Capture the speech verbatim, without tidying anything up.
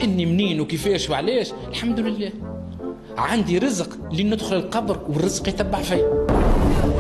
اني منين وكيفاش وعلاش، الحمد لله عندي رزق لين ندخل القبر والرزق يتبع فيا.